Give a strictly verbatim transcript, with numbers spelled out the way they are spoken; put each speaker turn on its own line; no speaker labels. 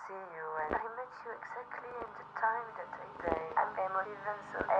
see you, and I met you exactly in the time that I day. I'm emotive and so